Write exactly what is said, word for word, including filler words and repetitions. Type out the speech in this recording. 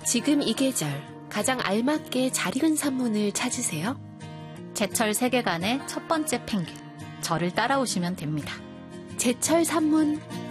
지금 이 계절 가장 알맞게 잘 익은 산문을 찾으세요. 제철 세계관의 첫 번째 펭귄, 저를 따라오시면 됩니다. 제철 산문